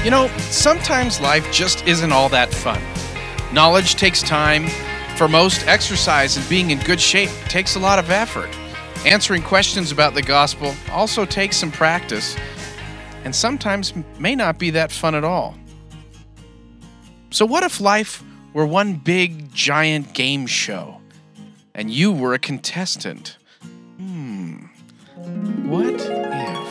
Sometimes life just isn't all that fun. Knowledge takes time. For most, exercise and being in good shape takes a lot of effort. Answering questions about the gospel also takes some practice, and sometimes may not be that fun at all. So what if life were one big, giant game show, and you were a contestant? What if?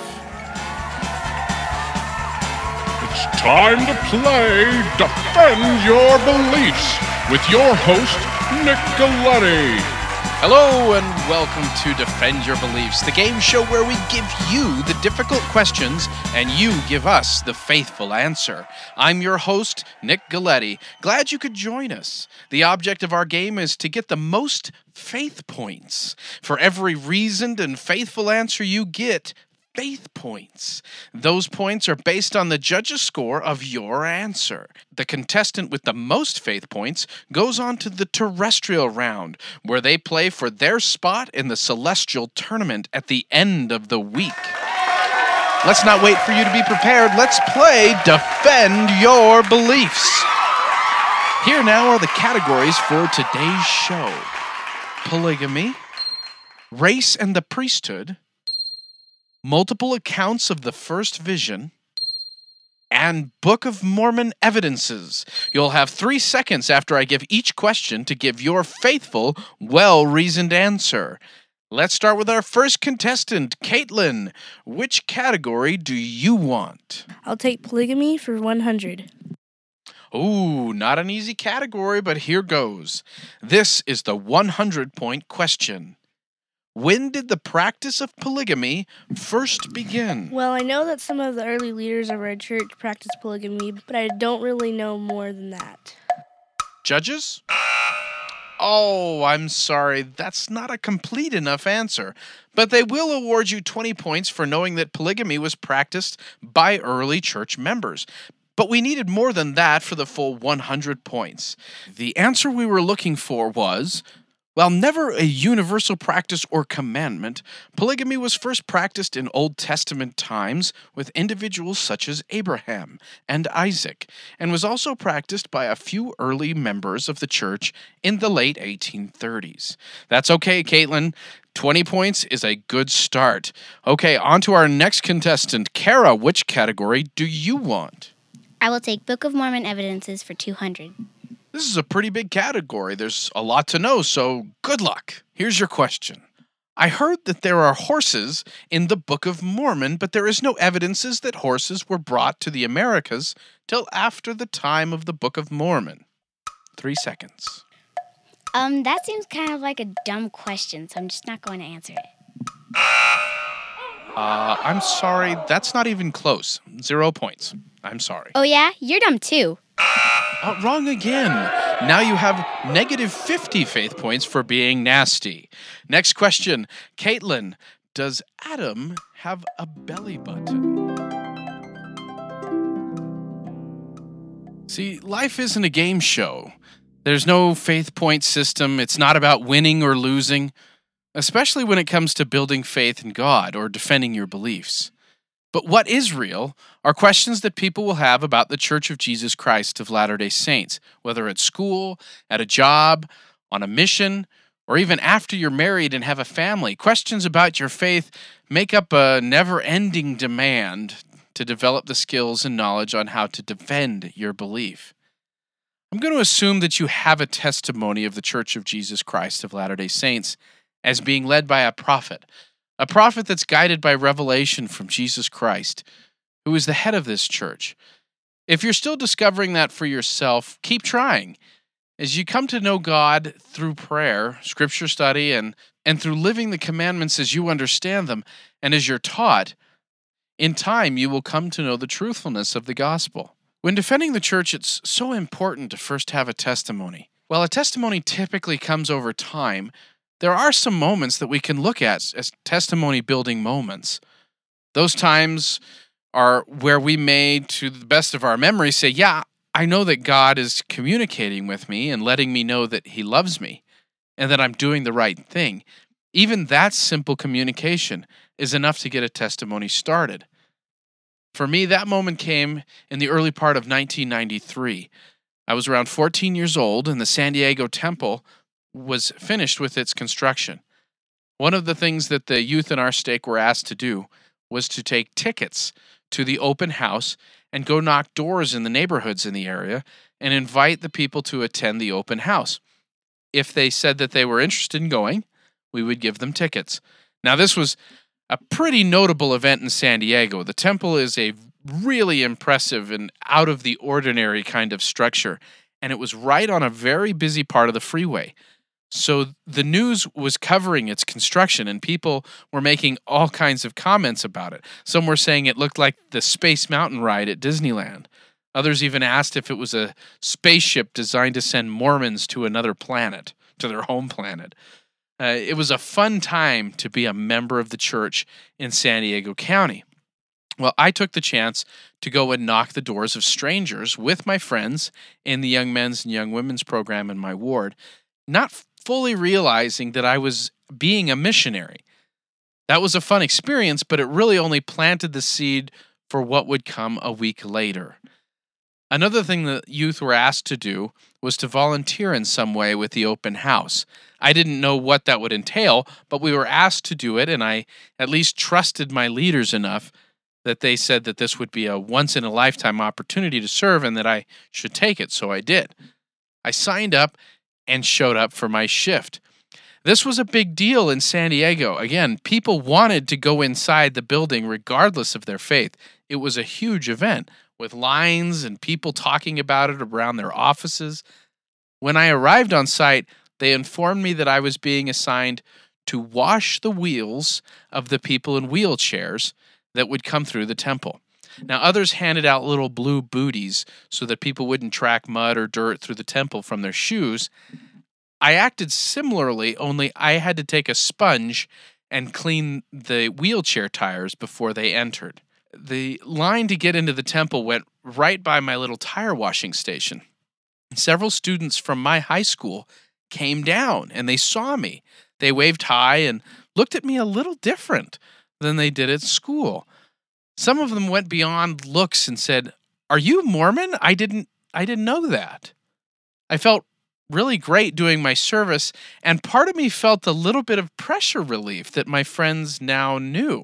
It's time to play Defend Your Beliefs with your host, Nick Galetti. Hello and welcome to Defend Your Beliefs, the game show where we give you the difficult questions and you give us the faithful answer. I'm your host, Nick Galetti. Glad you could join us. The object of our game is to get the most faith points. For every reasoned and faithful answer you get, faith points. Those points are based on the judge's score of your answer. The contestant with the most faith points goes on to the terrestrial round, where they play for their spot in the celestial tournament at the end of the week. Let's not wait for you to be prepared. Let's play Defend Your Beliefs. Here now are the categories for today's show: polygamy, race and the priesthood, multiple accounts of the first vision, and Book of Mormon evidences. You'll have 3 seconds after I give each question to give your faithful, well-reasoned answer. Let's start with our first contestant, Caitlin. Which category do you want? I'll take polygamy for 100. Ooh, not an easy category, but here goes. This is the 100-point question. When did the practice of polygamy first begin? Well, I know that some of the early leaders of our church practiced polygamy, but I don't really know more than that. Judges? Oh, I'm sorry. That's not a complete enough answer. But they will award you 20 points for knowing that polygamy was practiced by early church members. But we needed more than that for the full 100 points. The answer we were looking for was, while never a universal practice or commandment, polygamy was first practiced in Old Testament times with individuals such as Abraham and Isaac, and was also practiced by a few early members of the church in the late 1830s. That's okay, Caitlin. 20 points is a good start. Okay, on to our next contestant. Kara, which category do you want? I will take Book of Mormon evidences for 200. This is a pretty big category. There's a lot to know, so good luck. Here's your question. I heard that there are horses in the Book of Mormon, but there is no evidences that horses were brought to the Americas till after the time of the Book of Mormon. 3 seconds. That seems kind of like a dumb question, so I'm just not going to answer it. I'm sorry, that's not even close. 0 points. I'm sorry. Oh yeah? You're dumb too. Wrong again. Now you have negative 50 faith points for being nasty. Next question. Caitlin, does Adam have a belly button? See, life isn't a game show. There's no faith point system. It's not about winning or losing, especially when it comes to building faith in God or defending your beliefs. But what is real are questions that people will have about the Church of Jesus Christ of Latter-day Saints, whether at school, at a job, on a mission, or even after you're married and have a family. Questions about your faith make up a never-ending demand to develop the skills and knowledge on how to defend your belief. I'm going to assume that you have a testimony of the Church of Jesus Christ of Latter-day Saints as being led by a prophet that's guided by revelation from Jesus Christ, who is the head of this church. If you're still discovering that for yourself, keep trying. As you come to know God through prayer, scripture study, and through living the commandments as you understand them, and as you're taught, in time you will come to know the truthfulness of the gospel. When defending the church, it's so important to first have a testimony. While a testimony typically comes over time, there are some moments that we can look at as testimony-building moments. Those times are where we may, to the best of our memory, say, yeah, I know that God is communicating with me and letting me know that He loves me and that I'm doing the right thing. Even that simple communication is enough to get a testimony started. For me, that moment came in the early part of 1993. I was around 14 years old, and the San Diego Temple was finished with its construction. One of the things that the youth in our stake were asked to do was to take tickets to the open house and go knock doors in the neighborhoods in the area and invite the people to attend the open house. If they said that they were interested in going, we would give them tickets. Now, this was a pretty notable event in San Diego. The temple is a really impressive and out of the ordinary kind of structure, and it was right on a very busy part of the freeway. So the news was covering its construction, and people were making all kinds of comments about it. Some were saying it looked like the Space Mountain ride at Disneyland. Others even asked if it was a spaceship designed to send Mormons to another planet, to their home planet. It was a fun time to be a member of the church in San Diego County. Well, I took the chance to go and knock the doors of strangers with my friends in the Young Men's and Young Women's program in my ward, not fully realizing that I was being a missionary. That was a fun experience, but it really only planted the seed for what would come a week later. Another thing that youth were asked to do was to volunteer in some way with the open house. I didn't know what that would entail, but we were asked to do it, and I at least trusted my leaders enough that they said that this would be a once-in-a-lifetime opportunity to serve and that I should take it, so I did. I signed up and showed up for my shift. This was a big deal in San Diego. Again, people wanted to go inside the building regardless of their faith. It was a huge event with lines and people talking about it around their offices. When I arrived on site, they informed me that I was being assigned to wash the wheels of the people in wheelchairs that would come through the temple. Now, others handed out little blue booties so that people wouldn't track mud or dirt through the temple from their shoes. I acted similarly, only I had to take a sponge and clean the wheelchair tires before they entered. The line to get into the temple went right by my little tire washing station. Several students from my high school came down and they saw me. They waved hi and looked at me a little different than they did at school. Some of them went beyond looks and said, "Are you Mormon? I didn't know that." I felt really great doing my service, and part of me felt a little bit of pressure relief that my friends now knew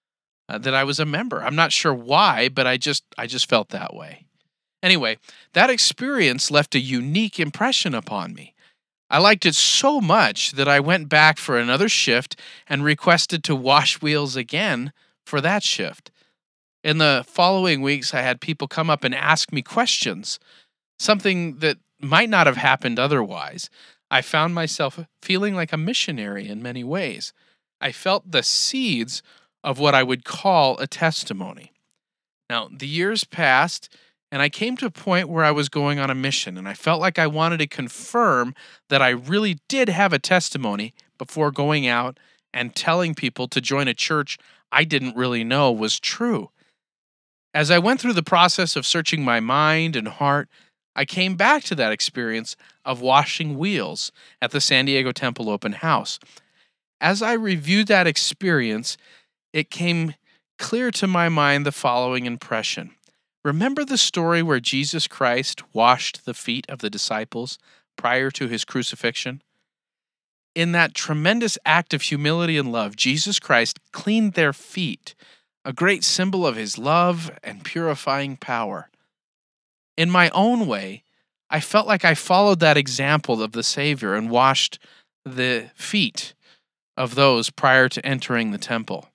that I was a member. I'm not sure why, but I just felt that way. Anyway, that experience left a unique impression upon me. I liked it so much that I went back for another shift and requested to wash wheels again for that shift. In the following weeks, I had people come up and ask me questions, something that might not have happened otherwise. I found myself feeling like a missionary in many ways. I felt the seeds of what I would call a testimony. Now, the years passed, and I came to a point where I was going on a mission, and I felt like I wanted to confirm that I really did have a testimony before going out and telling people to join a church I didn't really know was true. As I went through the process of searching my mind and heart, I came back to that experience of washing wheels at the San Diego Temple Open House. As I reviewed that experience, it came clear to my mind the following impression. Remember the story where Jesus Christ washed the feet of the disciples prior to his crucifixion? In that tremendous act of humility and love, Jesus Christ cleaned their feet, a great symbol of his love and purifying power. In my own way, I felt like I followed that example of the Savior and washed the feet of those prior to entering the temple.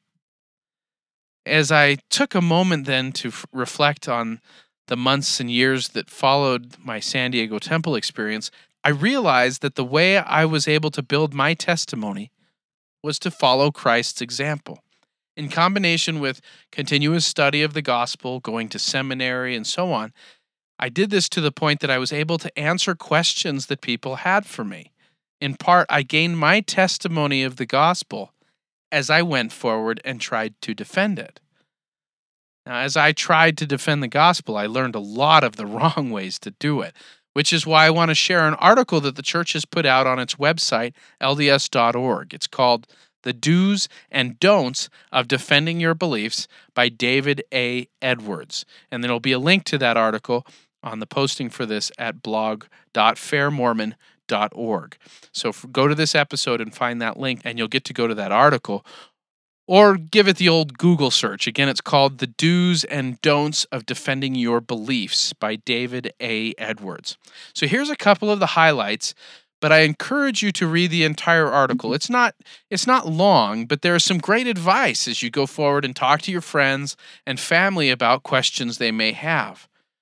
As I took a moment then to reflect on the months and years that followed my San Diego Temple experience, I realized that the way I was able to build my testimony was to follow Christ's example. In combination with continuous study of the gospel, going to seminary, and so on, I did this to the point that I was able to answer questions that people had for me. In part, I gained my testimony of the gospel as I went forward and tried to defend it. Now, as I tried to defend the gospel, I learned a lot of the wrong ways to do it, which is why I want to share an article that the church has put out on its website, lds.org. It's called The Do's and Don'ts of Defending Your Beliefs by David A. Edwards. And there'll be a link to that article on the posting for this at blog.fairmormon.org. So go to this episode and find that link, and you'll get to go to that article. Or give it the old Google search. Again, it's called The Do's and Don'ts of Defending Your Beliefs by David A. Edwards. So here's a couple of the highlights, but I encourage you to read the entire article. It's not long, but there is some great advice as you go forward and talk to your friends and family about questions they may have.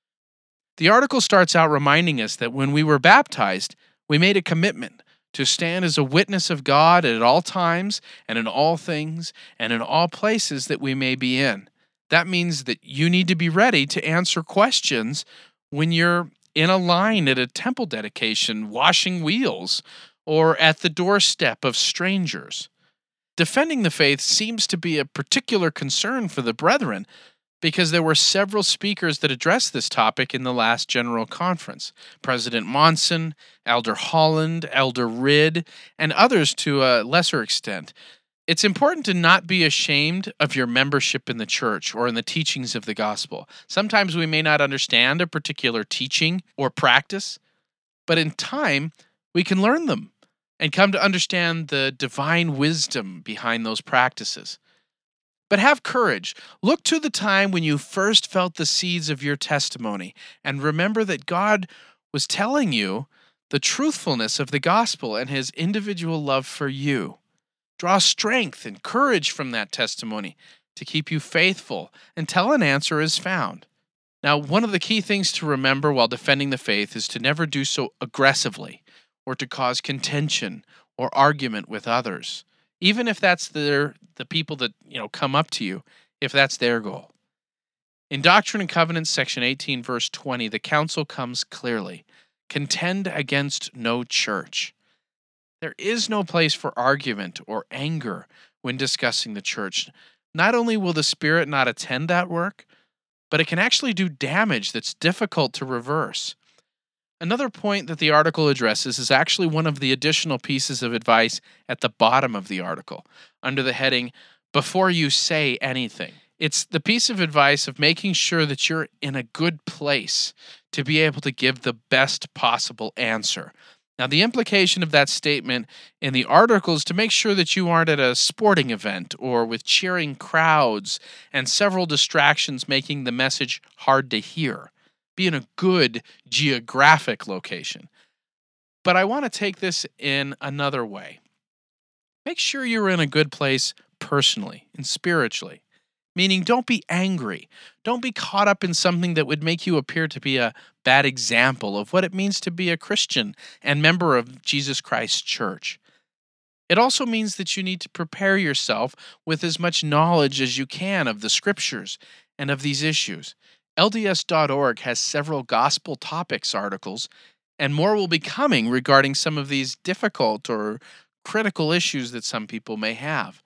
The article starts out reminding us that when we were baptized, we made a commitment to stand as a witness of God at all times and in all things and in all places that we may be in. That means that you need to be ready to answer questions when you're in a line at a temple dedication, washing wheels, or at the doorstep of strangers. Defending the faith seems to be a particular concern for the brethren because there were several speakers that addressed this topic in the last General Conference. President Monson, Elder Holland, Elder Ridd, and others to a lesser extent. It's important to not be ashamed of your membership in the church or in the teachings of the gospel. Sometimes we may not understand a particular teaching or practice, but in time, we can learn them and come to understand the divine wisdom behind those practices. But have courage. Look to the time when you first felt the seeds of your testimony and remember that God was telling you the truthfulness of the gospel and his individual love for you. Draw strength and courage from that testimony to keep you faithful until an answer is found. Now, one of the key things to remember while defending the faith is to never do so aggressively or to cause contention or argument with others, even if that's the people that come up to you, if that's their goal. In Doctrine and Covenants, section 18, verse 20, the counsel comes clearly. Contend against no church. There is no place for argument or anger when discussing the church. Not only will the Spirit not attend that work, but it can actually do damage that's difficult to reverse. Another point that the article addresses is actually one of the additional pieces of advice at the bottom of the article, under the heading, Before You Say Anything. It's the piece of advice of making sure that you're in a good place to be able to give the best possible answer. Now, the implication of that statement in the article is to make sure that you aren't at a sporting event or with cheering crowds and several distractions making the message hard to hear. Be in a good geographic location. But I want to take this in another way. Make sure you're in a good place personally and spiritually. Meaning, don't be angry. Don't be caught up in something that would make you appear to be a bad example of what it means to be a Christian and member of Jesus Christ's church. It also means that you need to prepare yourself with as much knowledge as you can of the scriptures and of these issues. LDS.org has several gospel topics articles, and more will be coming regarding some of these difficult or critical issues that some people may have.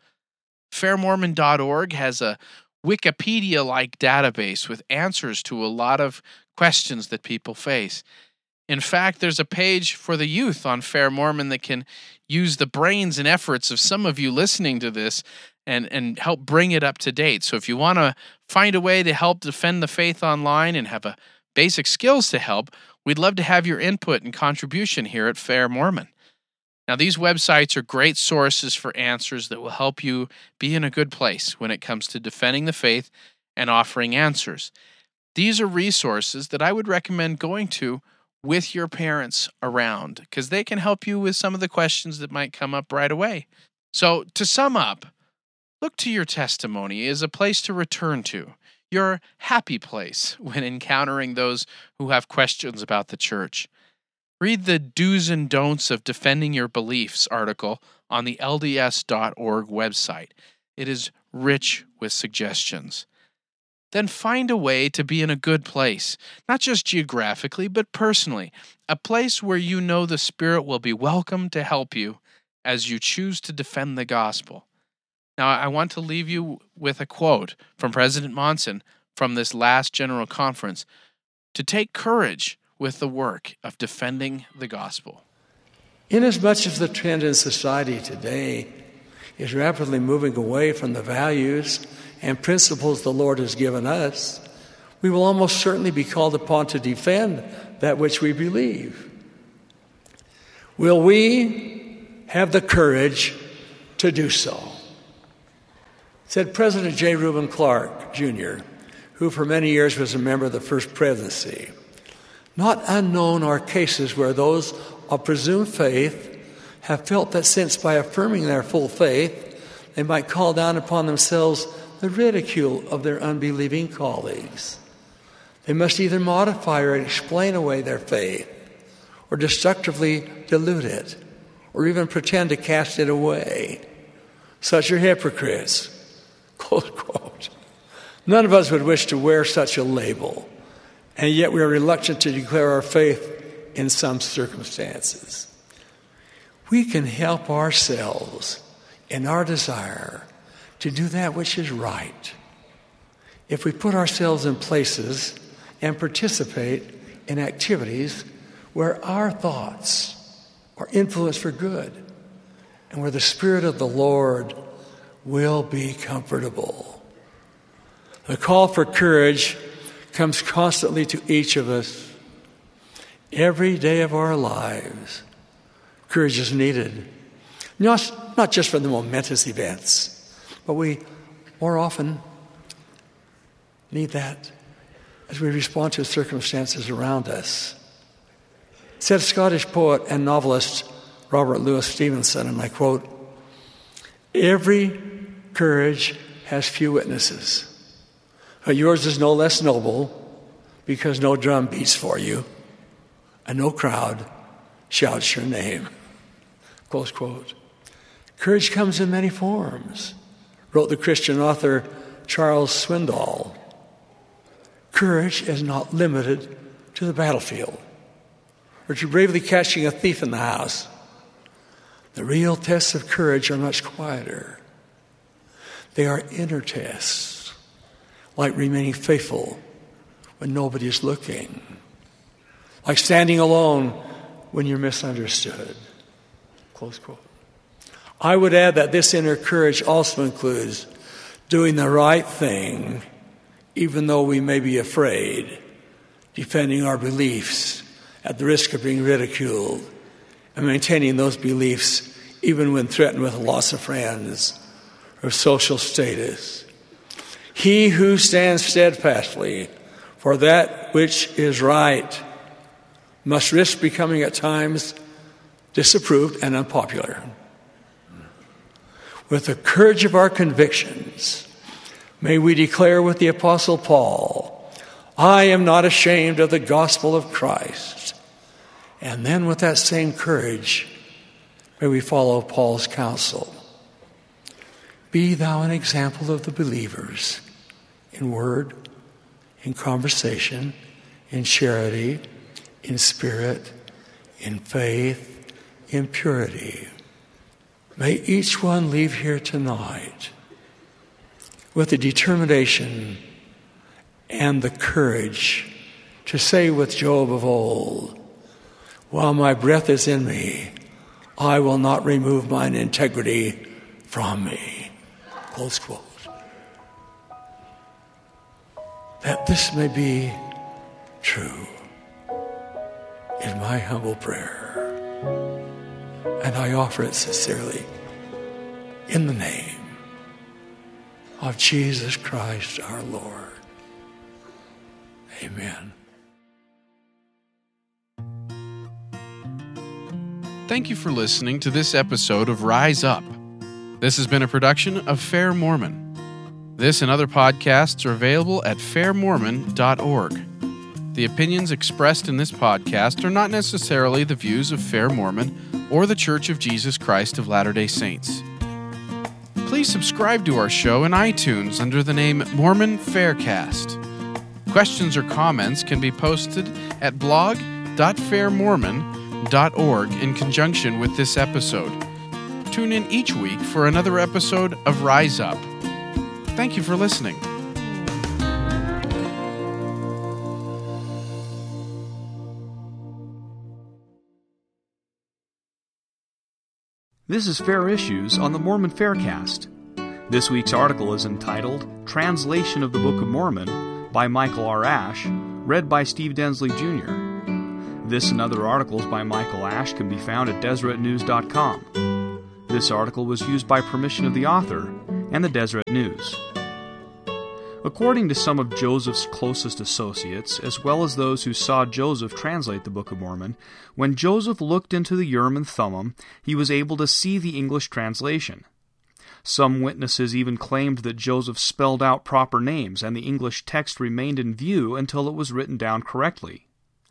FairMormon.org has a Wikipedia-like database with answers to a lot of questions that people face. In fact, there's a page for the youth on Fair Mormon that can use the brains and efforts of some of you listening to this and help bring it up to date. So if you want to find a way to help defend the faith online and have a basic skills to help, we'd love to have your input and contribution here at Fair Mormon. Now, these websites are great sources for answers that will help you be in a good place when it comes to defending the faith and offering answers. These are resources that I would recommend going to with your parents around because they can help you with some of the questions that might come up right away. So, to sum up, look to your testimony as a place to return to, your happy place when encountering those who have questions about the church. Read the Do's and Don'ts of Defending Your Beliefs article on the LDS.org website. It is rich with suggestions. Then find a way to be in a good place, not just geographically, but personally, a place where you know the Spirit will be welcome to help you as you choose to defend the gospel. Now, I want to leave you with a quote from President Monson from this last General Conference to take courage with the work of defending the gospel. Inasmuch as the trend in society today is rapidly moving away from the values and principles the Lord has given us, we will almost certainly be called upon to defend that which we believe. Will we have the courage to do so? Said President J. Reuben Clark, Jr., who for many years was a member of the First Presidency. Not unknown are cases where those of presumed faith have felt that since by affirming their full faith, they might call down upon themselves the ridicule of their unbelieving colleagues. They must either modify or explain away their faith, or destructively dilute it, or even pretend to cast it away. Such are hypocrites. Close quote. None of us would wish to wear such a label, and yet we are reluctant to declare our faith in some circumstances. We can help ourselves in our desire to do that which is right if we put ourselves in places and participate in activities where our thoughts are influenced for good and where the Spirit of the Lord will be comfortable. The call for courage comes constantly to each of us. Every day of our lives, courage is needed. Not just for the momentous events, but we more often need that as we respond to circumstances around us. Said Scottish poet and novelist Robert Louis Stevenson, and I quote, "Every courage has few witnesses, but yours is no less noble because no drum beats for you and no crowd shouts your name." Close quote. Courage comes in many forms, wrote the Christian author Charles Swindoll. Courage is not limited to the battlefield or to bravely catching a thief in the house. The real tests of courage are much quieter. They are inner tests, like remaining faithful when nobody is looking, like standing alone when you're misunderstood. Close quote. I would add that this inner courage also includes doing the right thing, even though we may be afraid, defending our beliefs at the risk of being ridiculed, and maintaining those beliefs even when threatened with loss of friends or social status. He who stands steadfastly for that which is right must risk becoming at times disapproved and unpopular. With the courage of our convictions, may we declare with the Apostle Paul, "I am not ashamed of the gospel of Christ." And then with that same courage, may we follow Paul's counsel. Be thou an example of the believers in word, in conversation, in charity, in spirit, in faith, in purity. May each one leave here tonight with the determination and the courage to say with Job of old, "While my breath is in me, I will not remove mine integrity from me." Close quote. That this may be true is my humble prayer. And I offer it sincerely in the name of Jesus Christ our Lord. Amen. Thank you for listening to this episode of Rise Up. This has been a production of Fair Mormon. This and other podcasts are available at fairmormon.org. The opinions expressed in this podcast are not necessarily the views of Fair Mormon or the Church of Jesus Christ of Latter-day Saints. Please subscribe to our show in iTunes under the name Mormon Faircast. Questions or comments can be posted at blog.fairmormon.org in conjunction with this episode. Tune in each week for another episode of Rise Up. Thank you for listening. This is Fair Issues on the Mormon Faircast. This week's article is entitled Translation of the Book of Mormon by Michael R. Ash, read by Steve Densley Jr. This and other articles by Michael Ash can be found at DeseretNews.com. This article was used by permission of the author and the Deseret News. According to some of Joseph's closest associates, as well as those who saw Joseph translate the Book of Mormon, when Joseph looked into the Urim and Thummim, he was able to see the English translation. Some witnesses even claimed that Joseph spelled out proper names, and the English text remained in view until it was written down correctly.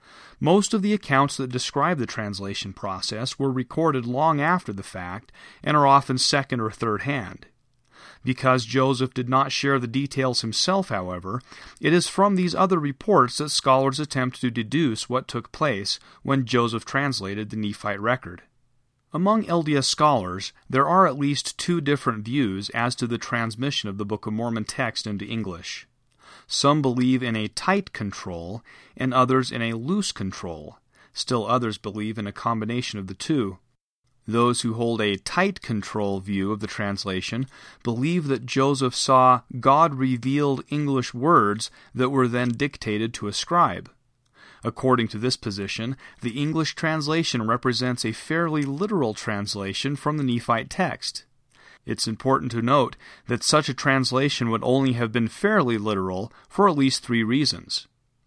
Most of the accounts that describe the translation process were recorded long after the fact, and are often second or third hand. Because Joseph did not share the details himself, however, it is from these other reports that scholars attempt to deduce what took place when Joseph translated the Nephite record. Among LDS scholars, there are at least two different views as to the transmission of the Book of Mormon text into English. Some believe in a tight control, and others in a loose control. Still others believe in a combination of the two. Those who hold a tight control view of the translation believe that Joseph saw God-revealed English words that were then dictated to a scribe. According to this position, the English translation represents a fairly literal translation from the Nephite text. It's important to note that such a translation would only have been fairly literal for at least three reasons.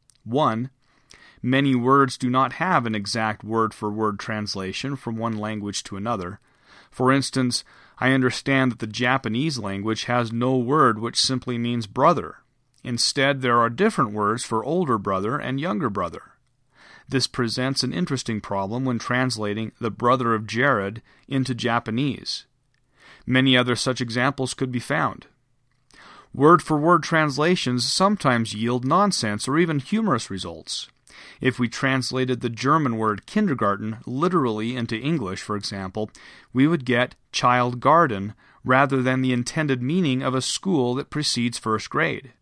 1. Many words do not have an exact word-for-word translation from one language to another. For instance, I understand that the Japanese language has no word which simply means brother. Instead, there are different words for older brother and younger brother. This presents an interesting problem when translating the brother of Jared into Japanese. Many other such examples could be found. Word-for-word translations sometimes yield nonsense or even humorous results. If we translated the German word kindergarten literally into English, for example, we would get child garden rather than the intended meaning of a school that precedes first grade.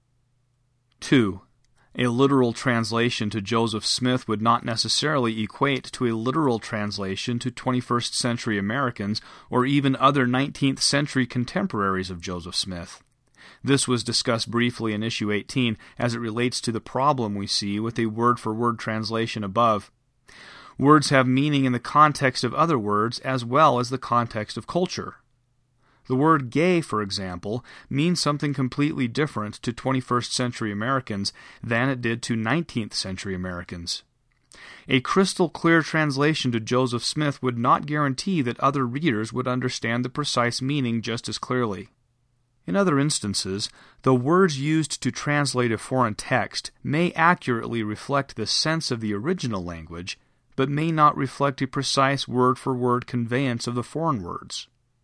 2. A literal translation to Joseph Smith would not necessarily equate to a literal translation to 21st century Americans or even other 19th century contemporaries of Joseph Smith. This was discussed briefly in Issue 18 as it relates to the problem we see with a word-for-word translation above. Words have meaning in the context of other words as well as the context of culture. The word gay, for example, means something completely different to 21st century Americans than it did to 19th century Americans. A crystal-clear translation to Joseph Smith would not guarantee that other readers would understand the precise meaning just as clearly. In other instances, the words used to translate a foreign text may accurately reflect the sense of the original language, but may not reflect a precise word-for-word conveyance of the foreign words.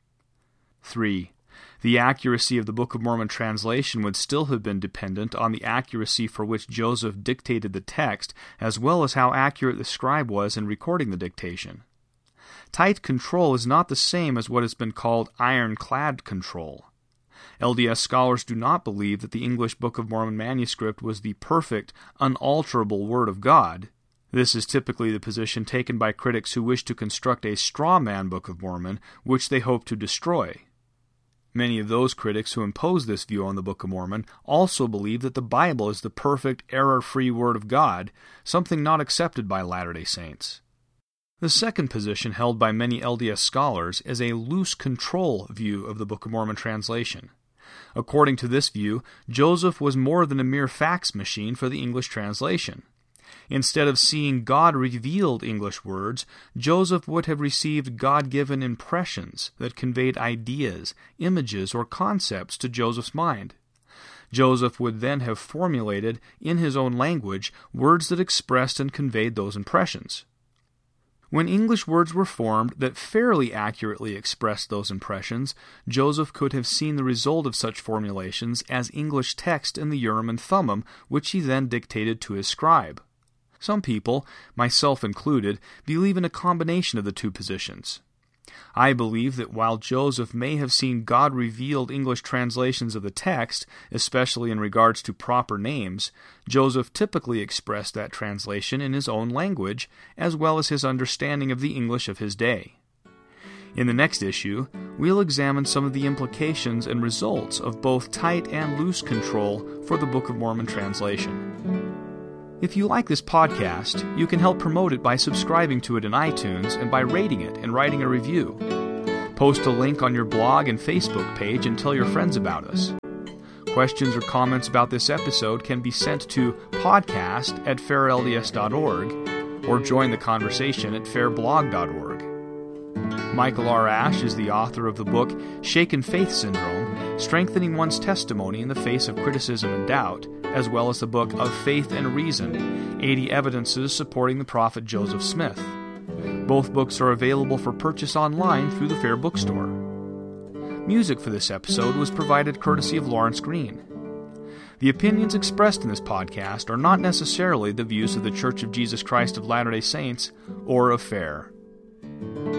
3. The accuracy of the Book of Mormon translation would still have been dependent on the accuracy for which Joseph dictated the text, as well as how accurate the scribe was in recording the dictation. Tight control is not the same as what has been called ironclad control. LDS scholars do not believe that the English Book of Mormon manuscript was the perfect, unalterable Word of God. This is typically the position taken by critics who wish to construct a straw man Book of Mormon, which they hope to destroy. Many of those critics who impose this view on the Book of Mormon also believe that the Bible is the perfect, error-free Word of God, something not accepted by Latter-day Saints. The second position held by many LDS scholars is a loose control view of the Book of Mormon translation. According to this view, Joseph was more than a mere fax machine for the English translation. Instead of seeing God-revealed English words, Joseph would have received God-given impressions that conveyed ideas, images, or concepts to Joseph's mind. Joseph would then have formulated, in his own language, words that expressed and conveyed those impressions. When English words were formed that fairly accurately expressed those impressions, Joseph could have seen the result of such formulations as English text in the Urim and Thummim, which he then dictated to his scribe. Some people, myself included, believe in a combination of the two positions. I believe that while Joseph may have seen God-revealed English translations of the text, especially in regards to proper names, Joseph typically expressed that translation in his own language, as well as his understanding of the English of his day. In the next issue, we'll examine some of the implications and results of both tight and loose control for the Book of Mormon translation. If you like this podcast, you can help promote it by subscribing to it in iTunes and by rating it and writing a review. Post a link on your blog and Facebook page and tell your friends about us. Questions or comments about this episode can be sent to podcast@fairlds.org or join the conversation at fairblog.org. Michael R. Ash is the author of the book Shaken Faith Syndrome, Strengthening One's Testimony in the Face of Criticism and Doubt, as well as the book Of Faith and Reason, 80 Evidences Supporting the Prophet Joseph Smith. Both books are available for purchase online through the Fair Bookstore. Music for this episode was provided courtesy of Lawrence Green. The opinions expressed in this podcast are not necessarily the views of the Church of Jesus Christ of Latter-day Saints or of FAIR.